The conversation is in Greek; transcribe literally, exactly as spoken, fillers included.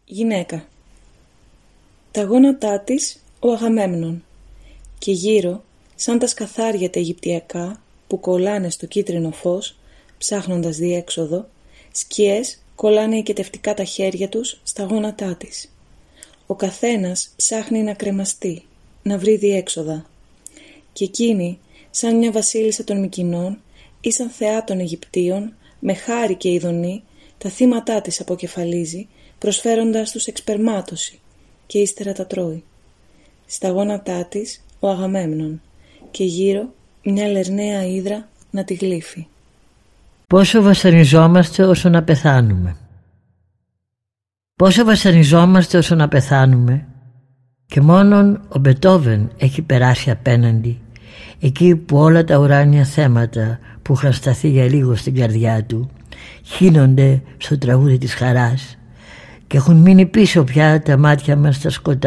Γυναίκα. Τα γόνατά της ο Αγαμέμνων, και γύρω, σαν τα σκαθάρια τα Αιγυπτιακά που κολλάνε στο κίτρινο φως, ψάχνοντας διέξοδο, σκιές κολλάνε οικετευτικά τα χέρια τους στα γόνατά της. Ο καθένας ψάχνει να κρεμαστεί, να βρει διέξοδα. Και εκείνη, σαν μια βασίλισσα των Μικηνών ή σαν θεά των Αιγυπτίων, με χάρη και ειδονή, τα θύματά της αποκεφαλίζει, προσφέροντας τους εξπερμάτωση, και ύστερα τα τρώει. Στα γόνατά της ο Αγαμέμνων, και γύρω μια λερναία ύδρα να τη γλύφει. Πόσο βασανιζόμαστε όσο να πεθάνουμε. Πόσο βασανιζόμαστε όσο να πεθάνουμε, και μόνον ο Μπετόβεν έχει περάσει απέναντι, εκεί που όλα τα ουράνια θέματα που είχαν σταθεί για λίγο στην καρδιά του χύνονται στο τραγούδι της χαράς και έχουν μείνει πίσω πια τα μάτια μας στα σκοτάδια.